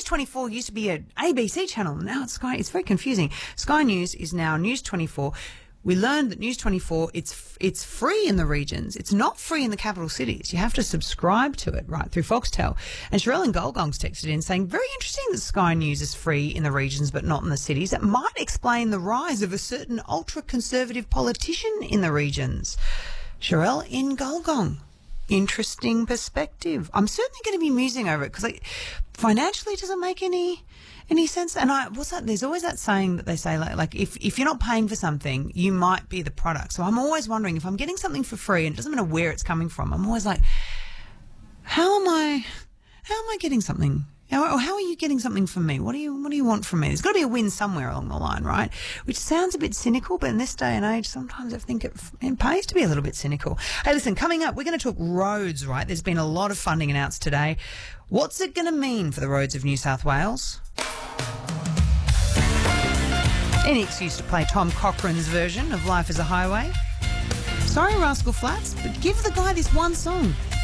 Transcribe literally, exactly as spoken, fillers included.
twenty-four used to be a A B C channel. Now it's Sky. It's very confusing. Sky News is now News twenty-four. We learned that News twenty-four, it's it's free in the regions. It's not free in the capital cities. You have to subscribe to it, right, through Foxtel. And Sherelle in Golgong's texted in saying, very interesting that Sky News is free in the regions but not in the cities. That might explain the rise of a certain ultra-conservative politician in the regions. Sherelle in Golgong. Interesting perspective. I'm certainly going to be musing over it because like, financially it doesn't make any... Any sense? And I, what's that? There's always that saying that they say, like, like if, if you're not paying for something, you might be the product. So I'm always wondering if I'm getting something for free, and it doesn't matter where it's coming from, I'm always like, how am I, how am I getting something? How, or how are you getting something from me? What do you, what do you want from me? There's got to be a win somewhere along the line, right? Which sounds a bit cynical, but in this day and age, sometimes I think it, it pays to be a little bit cynical. Hey, listen, coming up, we're going to talk roads, right? There's been a lot of funding announced today. What's it going to mean for the roads of New South Wales? Any excuse to play Tom Cochrane's version of Life is a Highway. Sorry, Rascal Flats, but give the guy this one song.